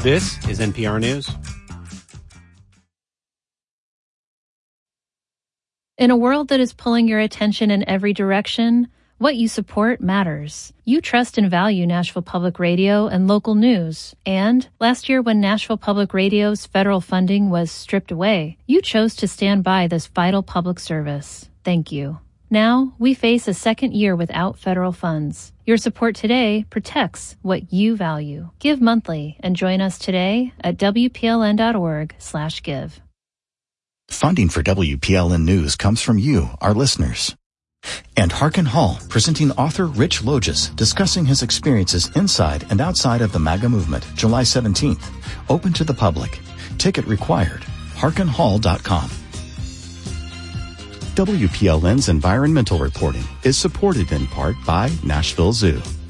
This is NPR News. In a world that is pulling your attention in every direction, what you support matters. You trust and value Nashville Public Radio and local news. And last year, when Nashville Public Radio's federal funding was stripped away, you chose to stand by this vital public service. Thank you. Now, we face a second year without federal funds. Your support today protects what you value. Give monthly and join us today at WPLN.org/give. Funding for WPLN News comes from you, our listeners. And Harkin Hall, presenting author Rich Logis, discussing his experiences inside and outside of the MAGA movement, July 17th. Open to the public. Ticket required. HarkinHall.com. WPLN's environmental reporting is supported in part by Nashville Zoo.